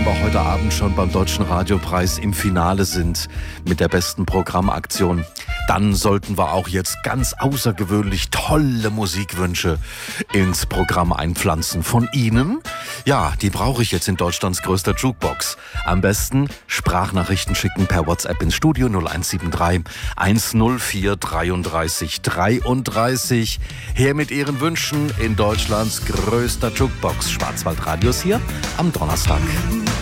wir heute Abend schon beim Deutschen Radiopreis im Finale sind mit der besten Programmaktion, dann sollten wir auch jetzt ganz außergewöhnlich tolle Musikwünsche ins Programm einpflanzen. Von Ihnen? Ja, die brauche ich jetzt in Deutschlands größter Jukebox. Am besten Sprachnachrichten schicken per WhatsApp ins Studio 0173 104 33 33. Her mit Ihren Wünschen in Deutschlands größter Jukebox. Schwarzwaldradios hier am Donnerstag.